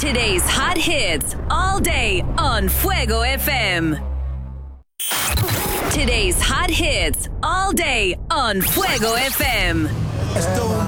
Today's hot hits all day on Fuego FM. Today's hot hits all day on Fuego FM. Esto